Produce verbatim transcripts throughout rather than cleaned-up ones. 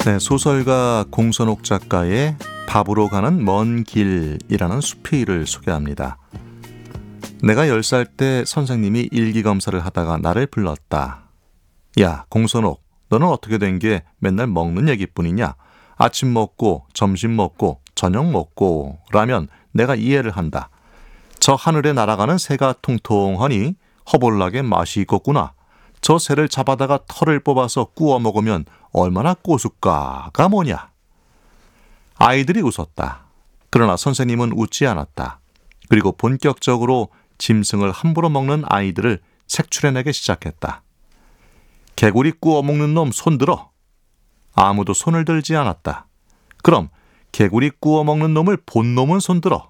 네, 소설가 공선옥 작가의 밥으로 가는 먼 길이라는 수필을 소개합니다. 내가 열 살 때 선생님이 일기검사를 하다가 나를 불렀다. 야, 공선옥, 너는 어떻게 된 게 맨날 먹는 얘기뿐이냐? 아침 먹고 점심 먹고 저녁 먹고 라면 내가 이해를 한다. 저 하늘에 날아가는 새가 통통하니 허벌나게 맛이 있겠구나. 저 새를 잡아다가 털을 뽑아서 구워 먹으면 얼마나 꼬숩까가 뭐냐. 아이들이 웃었다. 그러나 선생님은 웃지 않았다. 그리고 본격적으로 짐승을 함부로 먹는 아이들을 색출해내기 시작했다. 개구리 구워 먹는 놈 손들어. 아무도 손을 들지 않았다. 그럼 개구리 구워 먹는 놈을 본 놈은 손들어.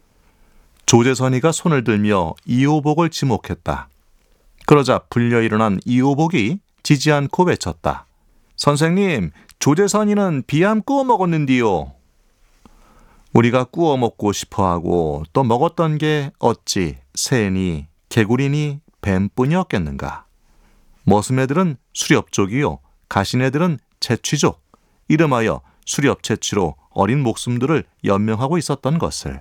조재선이가 손을 들며 이호복을 지목했다. 그러자 불려 일어난 이호복이 지지 않고 외쳤다. 선생님, 조재선이는 비암 구워 먹었는디요. 우리가 구워 먹고 싶어하고 또 먹었던 게 어찌 새니 개구리니 뱀뿐이었겠는가. 머슴애들은 수렵족이요 가신애들은 채취족, 이름하여 수렵채취로 어린 목숨들을 연명하고 있었던 것을.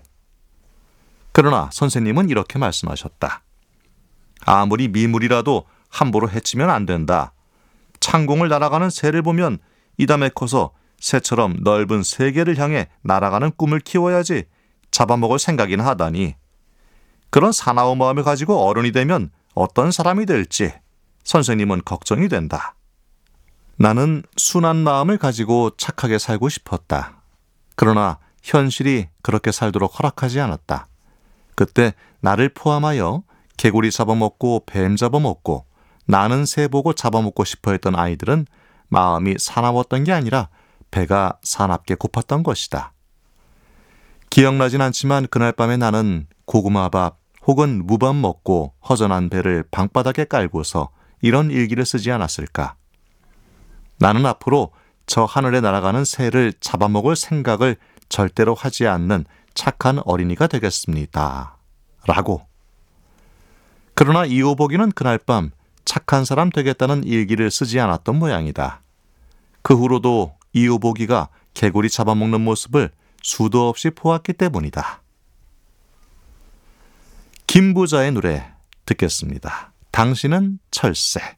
그러나 선생님은 이렇게 말씀하셨다. 아무리 미물이라도 함부로 해치면 안 된다. 창공을 날아가는 새를 보면 이담에 커서 새처럼 넓은 세계를 향해 날아가는 꿈을 키워야지 잡아먹을 생각이나 하다니. 그런 사나운 마음을 가지고 어른이 되면 어떤 사람이 될지 선생님은 걱정이 된다. 나는 순한 마음을 가지고 착하게 살고 싶었다. 그러나 현실이 그렇게 살도록 허락하지 않았다. 그때 나를 포함하여 개구리 잡아먹고 뱀 잡아먹고 나는 새 보고 잡아먹고 싶어 했던 아이들은 마음이 사나웠던 게 아니라 배가 사납게 고팠던 것이다. 기억나진 않지만 그날 밤에 나는 고구마밥 혹은 무밥 먹고 허전한 배를 방바닥에 깔고서 이런 일기를 쓰지 않았을까. 나는 앞으로 저 하늘에 날아가는 새를 잡아먹을 생각을 절대로 하지 않는 착한 어린이가 되겠습니다. 라고. 그러나 이호복이는 그날 밤 착한 사람 되겠다는 일기를 쓰지 않았던 모양이다. 그 후로도 이호복이가 개구리 잡아먹는 모습을 수도 없이 보았기 때문이다. 김부자의 노래 듣겠습니다. 당신은 철새.